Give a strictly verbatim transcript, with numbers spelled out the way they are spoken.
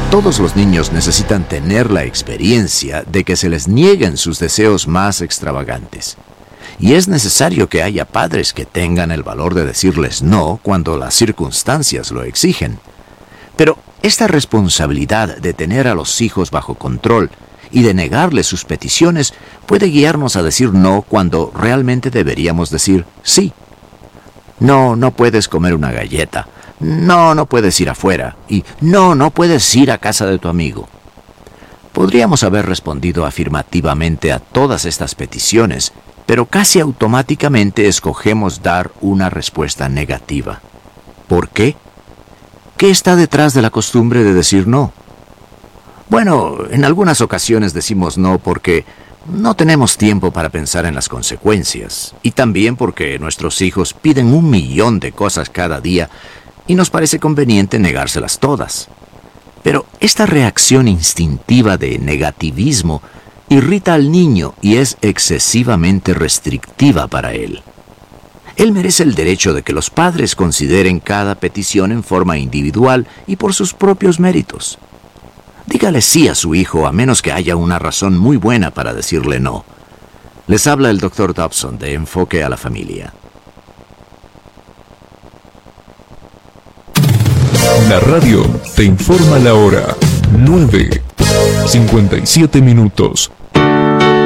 Todos los niños necesitan tener la experiencia de que se les nieguen sus deseos más extravagantes. Y es necesario que haya padres que tengan el valor de decirles no cuando las circunstancias lo exigen. Pero esta responsabilidad de tener a los hijos bajo control y de negarles sus peticiones puede guiarnos a decir no cuando realmente deberíamos decir sí. No, no puedes comer una galleta. No, no puedes ir afuera. Y no, no puedes ir a casa de tu amigo. Podríamos haber respondido afirmativamente a todas estas peticiones, pero casi automáticamente escogemos dar una respuesta negativa. ¿Por qué? ¿Qué está detrás de la costumbre de decir no? Bueno, en algunas ocasiones decimos no porque no tenemos tiempo para pensar en las consecuencias, y también porque nuestros hijos piden un millón de cosas cada día y nos parece conveniente negárselas todas. Pero esta reacción instintiva de negativismo irrita al niño y es excesivamente restrictiva para él. Él merece el derecho de que los padres consideren cada petición en forma individual y por sus propios méritos. Dígale sí a su hijo a menos que haya una razón muy buena para decirle no. Les habla el doctor Dobson de Enfoque a la Familia. La radio te informa la hora. nueve cincuenta y siete minutos.